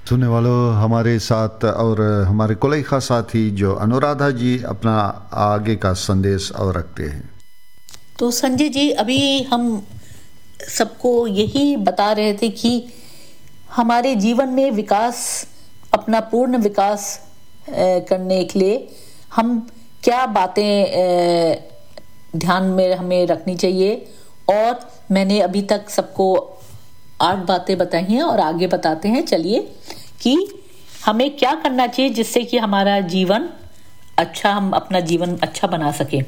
सुनने वालों, हमारे साथ और हमारे कोलेखा साथी जो अनुराधा जी अपना आगे का संदेश और रखते हैं। तो संजय जी, अभी हम सबको यही बता रहे थे कि हमारे जीवन में विकास, अपना पूर्ण विकास करने के लिए हम क्या बातें ध्यान में हमें रखनी चाहिए। और मैंने अभी तक सबको 8 बातें बताई हैं और आगे बताते हैं चलिए कि हमें क्या करना चाहिए जिससे कि हमारा जीवन अच्छा, हम अपना जीवन अच्छा बना सके।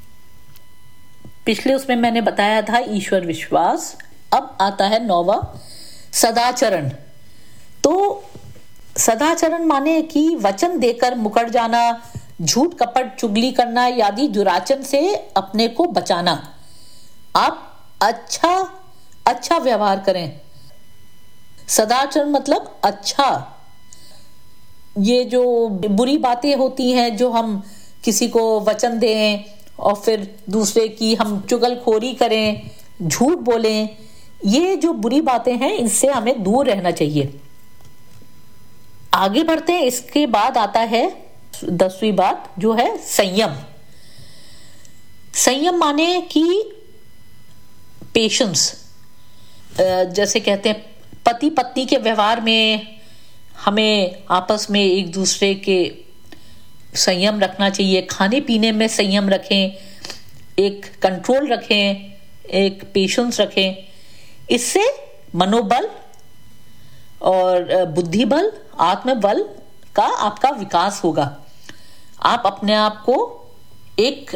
पिछले उसमें मैंने बताया था ईश्वर विश्वास। अब आता है 9वां, सदाचरण। तो सदाचरण माने कि वचन देकर मुकर जाना, झूठ कपट चुगली करना आदि दुराचरण से अपने को बचाना। आप अच्छा व्यवहार करें। सदाचरण मतलब अच्छा। ये जो बुरी बातें होती हैं, जो हम किसी को वचन दें और फिर दूसरे की हम चुगलखोरी करें, झूठ बोलें, ये जो बुरी बातें हैं इनसे हमें दूर रहना चाहिए। आगे बढ़ते हैं। इसके बाद आता है 10वीं बात, जो है संयम। संयम माने कि पेशेंस। जैसे कहते हैं पति पत्नी के व्यवहार में हमें आपस में एक दूसरे के संयम रखना चाहिए। खाने पीने में संयम रखें, एक कंट्रोल रखें, एक पेशेंस रखें। इससे मनोबल और बुद्धि बल, आत्मबल का आपका विकास होगा। आप अपने आप को एक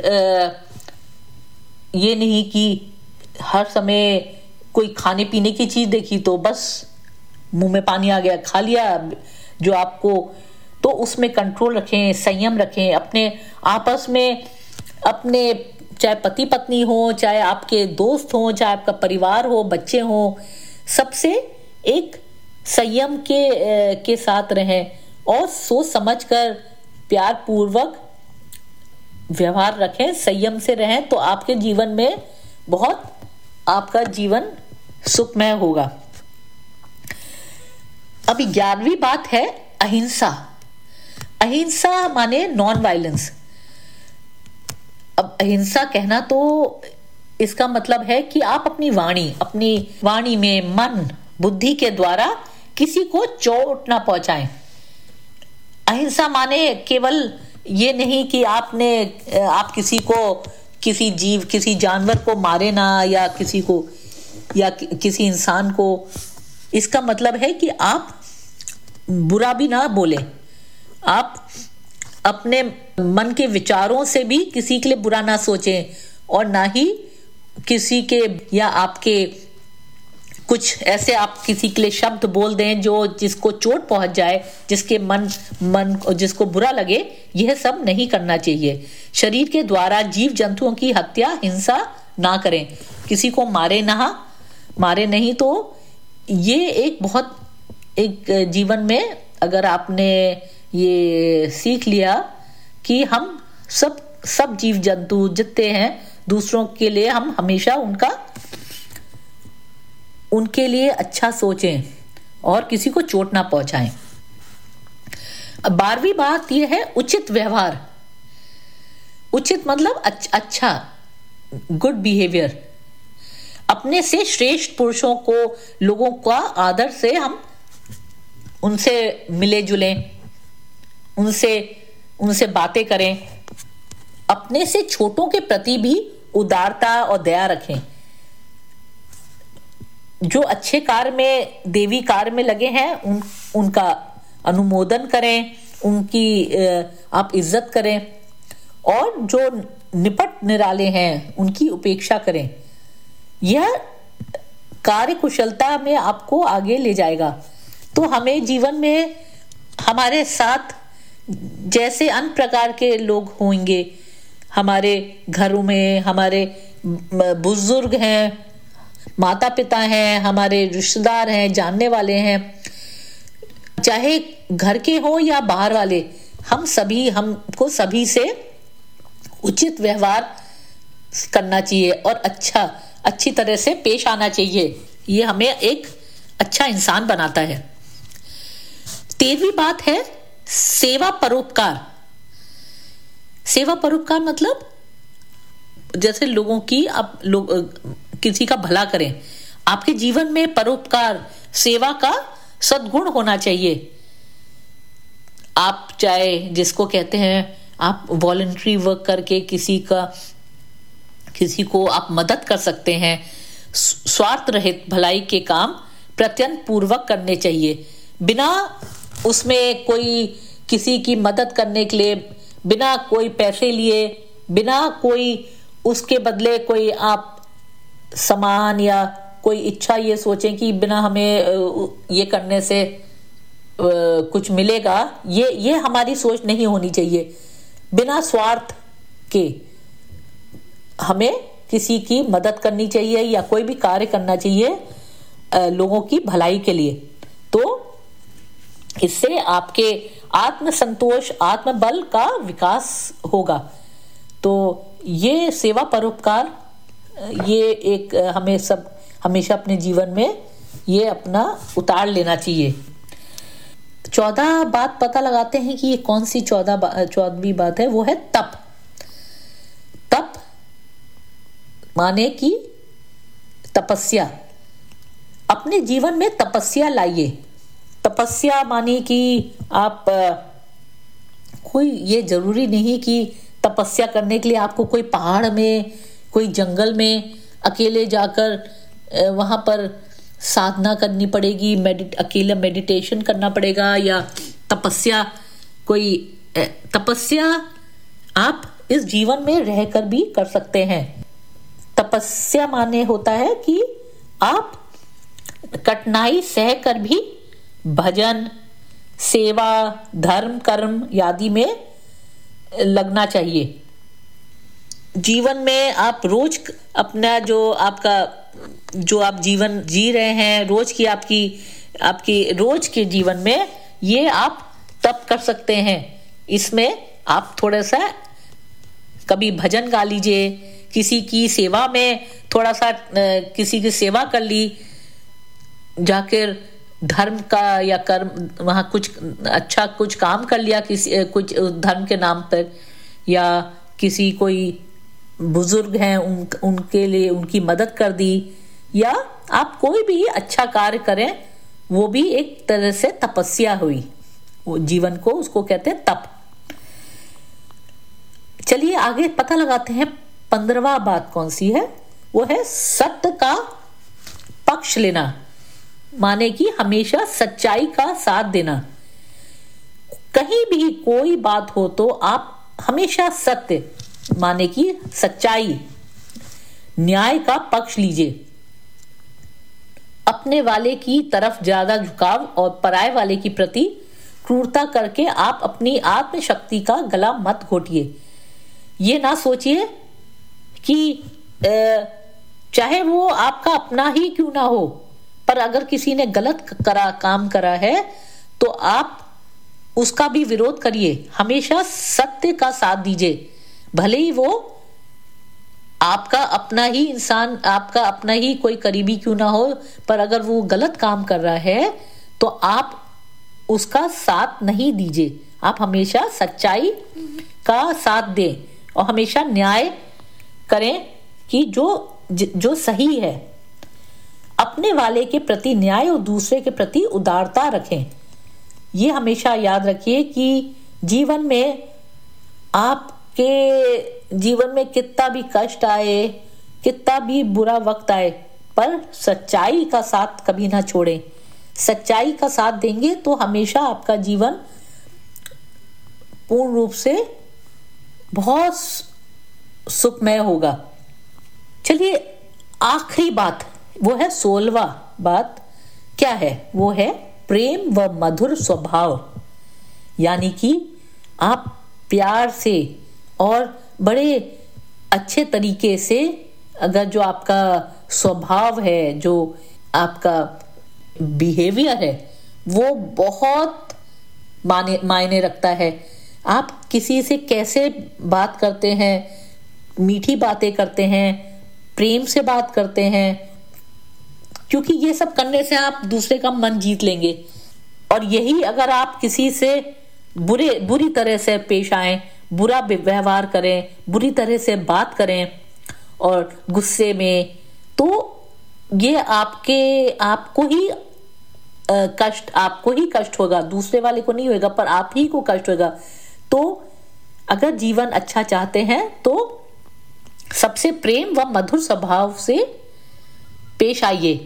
ये नहीं कि हर समय कोई खाने पीने की चीज देखी तो बस मुंह में पानी आ गया, खा लिया जो आपको, तो उसमें कंट्रोल रखें, संयम रखें। अपने आपस में, अपने चाहे पति पत्नी हो, चाहे आपके दोस्त हो, चाहे आपका परिवार हो, बच्चे हो, सबसे एक संयम के साथ रहें और सोच समझकर प्यार पूर्वक व्यवहार रखें, संयम से रहें, तो आपके जीवन में बहुत आपका जीवन सुखमय होगा। अभी 11वीं बात है अहिंसा। अहिंसा माने नॉन वायलेंस। अब अहिंसा कहना तो इसका मतलब है कि आप अपनी वाणी में, मन बुद्धि के द्वारा किसी को चोट ना पहुंचाएं। अहिंसा माने केवल ये नहीं कि आप किसी को, किसी जीव, किसी जानवर को मारे ना, या किसी को, या किसी इंसान को। इसका मतलब है कि आप बुरा भी ना बोले। आप अपने मन के विचारों से भी किसी के लिए बुरा ना सोचें, और ना ही किसी के या आपके कुछ ऐसे आप किसी के लिए शब्द बोल दें जो जिसको चोट पहुंच जाए, जिसके मन जिसको बुरा लगे। यह सब नहीं करना चाहिए। शरीर के द्वारा जीव जंतुओं की हत्या, हिंसा ना करें। किसी को मारे नहीं। तो ये एक जीवन में अगर आपने ये सीख लिया कि हम सब जीव जंतु जितने हैं, दूसरों के लिए हम हमेशा उनके लिए अच्छा सोचें और किसी को चोट ना पहुंचाएं। अब 12वीं बात यह है उचित व्यवहार। उचित मतलब अच्छा, गुड बिहेवियर। अपने से श्रेष्ठ पुरुषों को, लोगों का आदर से हम उनसे मिले जुलें, उनसे बातें करें। अपने से छोटों के प्रति भी उदारता और दया रखें। जो अच्छे कार्य में, देवी कार्य में लगे हैं, उनका अनुमोदन करें, उनकी आप इज्जत करें, और जो निपट निराले हैं उनकी उपेक्षा करें। यह कार्य कुशलता में आपको आगे ले जाएगा। तो हमें जीवन में हमारे साथ जैसे अन्य प्रकार के लोग होंगे, हमारे घरों में हमारे बुजुर्ग हैं, माता पिता हैं, हमारे रिश्तेदार हैं, जानने वाले हैं, चाहे घर के हो या बाहर वाले, हमको सभी से उचित व्यवहार करना चाहिए और अच्छी तरह से पेश आना चाहिए। ये हमें एक अच्छा इंसान बनाता है। 13वीं बात है सेवा परोपकार। सेवा परोपकार मतलब जैसे लोगों की आप किसी का भला करें। आपके जीवन में परोपकार, सेवा का सद्गुण होना चाहिए। आप चाहे जिसको कहते हैं आप वॉलंटरी वर्क करके किसी को आप मदद कर सकते हैं। स्वार्थ रहित भलाई के काम प्रयत्न पूर्वक करने चाहिए, बिना उसमें कोई किसी की मदद करने के लिए बिना कोई पैसे लिए, बिना कोई उसके बदले कोई आप सामान या कोई इच्छा ये सोचें कि बिना हमें ये करने से कुछ मिलेगा। ये हमारी सोच नहीं होनी चाहिए। बिना स्वार्थ के हमें किसी की मदद करनी चाहिए या कोई भी कार्य करना चाहिए लोगों की भलाई के लिए। तो इससे आपके आत्म संतोष, आत्मबल का विकास होगा। तो ये सेवा परोपकार, ये एक हमें सब हमेशा अपने जीवन में ये अपना उतार लेना चाहिए। 14 बात पता लगाते हैं कि ये कौन सी 14वीं बात है। वो है तप। तप माने कि तपस्या। अपने जीवन में तपस्या लाइए। तपस्या माने कि आप कोई ये जरूरी नहीं कि तपस्या करने के लिए आपको कोई पहाड़ में, कोई जंगल में अकेले जाकर वहां पर साधना करनी पड़ेगी, अकेला मेडिटेशन करना पड़ेगा, या तपस्या आप इस जीवन में रहकर भी कर सकते हैं। तपस्या माने होता है कि आप कठिनाई सहकर भी भजन, सेवा, धर्म, कर्म आदि में लगना चाहिए। जीवन में आप रोज अपना जो आप जीवन जी रहे हैं, रोज की आपकी रोज के जीवन में ये आप तप कर सकते हैं। इसमें आप थोड़ा सा कभी भजन गा लीजिए, किसी की सेवा में थोड़ा सा किसी की सेवा कर ली, जाकर धर्म का या कर्म वहां कुछ काम कर लिया, कुछ धर्म के नाम पर, या किसी कोई बुजुर्ग हैं उनके लिए उनकी मदद कर दी, या आप कोई भी अच्छा कार्य करें, वो भी एक तरह से तपस्या हुई। वो जीवन को उसको कहते हैं तप। चलिए आगे पता लगाते हैं 15वां बात कौन सी है। वो है सत्य का पक्ष लेना, माने कि हमेशा सच्चाई का साथ देना। कहीं भी कोई बात हो तो आप हमेशा सत्य माने कि सच्चाई, न्याय का पक्ष लीजिए। अपने वाले की तरफ ज्यादा झुकाव और पराये वाले की प्रति क्रूरता करके आप अपनी आत्मशक्ति का गला मत घोटिए। ये ना सोचिए कि चाहे वो आपका अपना ही क्यों ना हो, पर अगर किसी ने गलत काम करा है तो आप उसका भी विरोध करिए। हमेशा सत्य का साथ दीजिए, भले ही वो आपका अपना ही इंसान, आपका अपना ही कोई करीबी क्यों ना हो, पर अगर वो गलत काम कर रहा है तो आप उसका साथ नहीं दीजिए। आप हमेशा सच्चाई का साथ दें और हमेशा न्याय करें कि जो सही है। अपने वाले के प्रति न्याय और दूसरे के प्रति उदारता रखें। ये हमेशा याद रखिए कि जीवन में आपके जीवन में कितना भी कष्ट आए, कितना भी बुरा वक्त आए, पर सच्चाई का साथ कभी ना छोड़ें। सच्चाई का साथ देंगे तो हमेशा आपका जीवन पूर्ण रूप से बहुत सुखमय होगा। चलिए आखिरी बात, वो है 16वां बात। क्या है? वो है प्रेम व मधुर स्वभाव। यानी कि आप प्यार से और बड़े अच्छे तरीके से, अगर जो आपका स्वभाव है, जो आपका बिहेवियर है, वो बहुत मायने रखता है। आप किसी से कैसे बात करते हैं, मीठी बातें करते हैं, प्रेम से बात करते हैं, क्योंकि ये सब करने से आप दूसरे का मन जीत लेंगे। और यही अगर आप किसी से बुरी तरह से पेश आए, बुरा व्यवहार करें, बुरी तरह से बात करें और गुस्से में, तो ये आपको ही कष्ट होगा, दूसरे वाले को नहीं होगा, पर आप ही को कष्ट होगा। तो अगर जीवन अच्छा चाहते हैं तो सबसे प्रेम व मधुर स्वभाव से पेश आइए।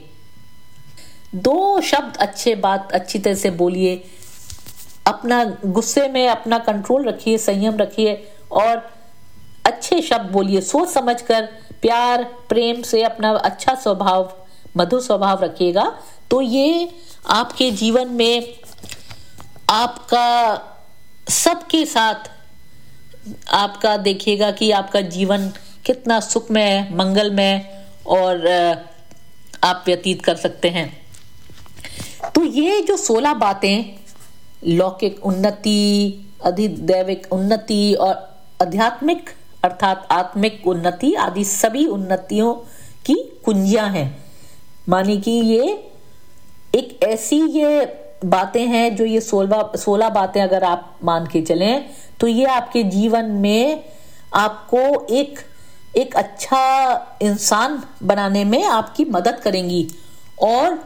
2 शब्द अच्छी तरह से बोलिए, अपना गुस्से में अपना कंट्रोल रखिए, संयम रखिए और अच्छे शब्द बोलिए। सोच समझकर प्यार प्रेम से अपना अच्छा स्वभाव, मधुर स्वभाव रखिएगा, तो ये आपके जीवन में आपका सबके साथ आपका देखिएगा कि आपका जीवन कितना सुखमय, मंगलमय और आप व्यतीत कर सकते हैं। तो ये जो 16 बातें, लौकिक उन्नति, अधिदैविक उन्नति और आध्यात्मिक अर्थात आत्मिक उन्नति आदि सभी उन्नतियों की कुंजियां हैं। मानी कि ये एक ऐसी ये बातें हैं जो ये 16 बातें अगर आप मान के चलें तो ये आपके जीवन में आपको एक अच्छा इंसान बनाने में आपकी मदद करेंगी और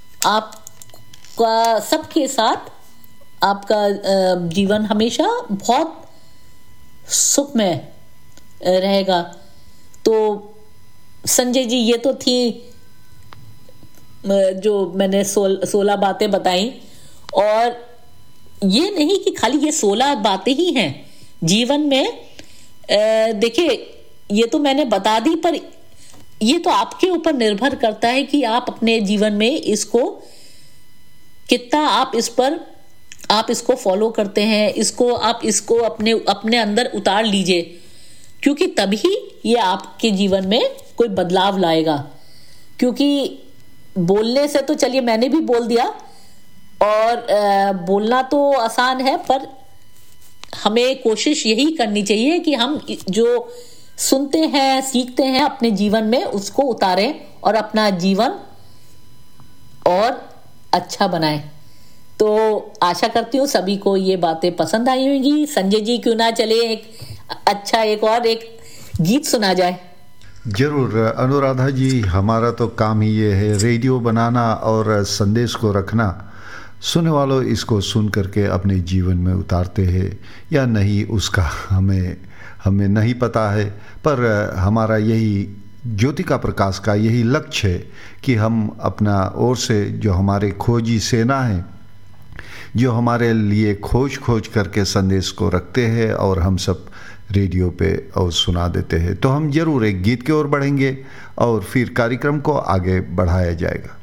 आपका सबके साथ आपका जीवन हमेशा बहुत सुखमय रहेगा। तो संजय जी, ये तो थी जो मैंने 16 बातें बताई, और ये नहीं कि खाली ये 16 बातें ही हैं जीवन में। देखिए, ये तो मैंने बता दी, पर ये तो आपके ऊपर निर्भर करता है कि आप अपने जीवन में इसको कितना आप इसको फॉलो करते हैं, आप इसको अपने अंदर उतार लीजिए, क्योंकि तभी ये आपके जीवन में कोई बदलाव लाएगा। क्योंकि बोलने से तो चलिए मैंने भी बोल दिया, और बोलना तो आसान है, पर हमें कोशिश यही करनी चाहिए कि हम जो सुनते हैं, सीखते हैं, अपने जीवन में उसको उतारें और अपना जीवन और अच्छा बनाएं। तो आशा करती हूँ सभी को ये बातें पसंद आई होंगी। संजय जी, क्यों ना चले एक और गीत सुना जाए। जरूर अनुराधा जी, हमारा तो काम ही ये है, रेडियो बनाना और संदेश को रखना। सुनने वालों इसको सुन करके अपने जीवन में उतारते हैं या नहीं, उसका हमें नहीं पता है, पर हमारा यही ज्योति का प्रकाश का यही लक्ष्य है कि हम अपना ओर से जो हमारे खोजी सेना है, जो हमारे लिए खोज करके संदेश को रखते हैं और हम सब रेडियो पे और सुना देते हैं, तो हम जरूर एक गीत की ओर बढ़ेंगे और फिर कार्यक्रम को आगे बढ़ाया जाएगा।